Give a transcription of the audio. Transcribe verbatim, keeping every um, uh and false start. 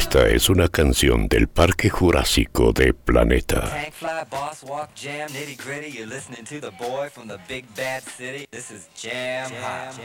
Esta es una canción del Parque Jurásico de Planeta. Tank fly, boss walk, jam, nitty gritty. You're listening to the boy from the big bad city. This is Jam Hot.